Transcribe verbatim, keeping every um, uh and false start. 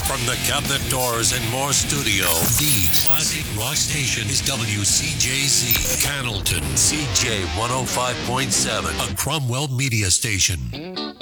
From the Cabinet Doors and More studio, the classic rock station is W C J Z, Cannelton, C J one oh five point seven, a Cromwell media station.